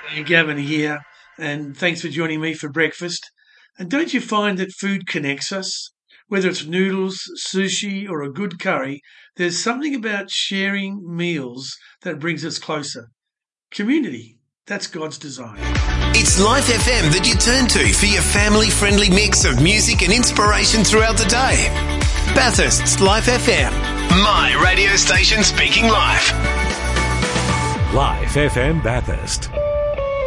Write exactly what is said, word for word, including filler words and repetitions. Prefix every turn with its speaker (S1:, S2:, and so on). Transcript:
S1: Hey, Gavin here, and thanks for joining me for breakfast. And don't you find that food connects us? Whether it's noodles, sushi, or a good curry, there's something about sharing meals that brings us closer. Community, that's God's design.
S2: It's Life F M that you turn to for your family-friendly mix of music and inspiration throughout the day. Bathurst's Life F M, my radio station speaking life.
S3: Life F M Bathurst.